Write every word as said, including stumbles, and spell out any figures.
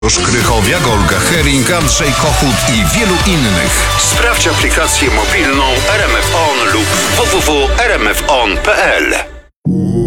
Krychowiak, Olga Hering, Andrzej Kochut i wielu innych. Sprawdź aplikację mobilną R M F On lub w w w kropka r m f on kropka p l.